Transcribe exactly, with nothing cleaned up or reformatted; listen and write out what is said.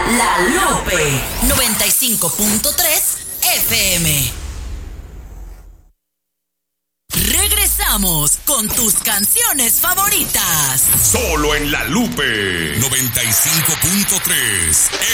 La Lupe noventa y cinco punto tres F M. Regresamos con tus canciones favoritas. Solo en La Lupe noventa y cinco punto tres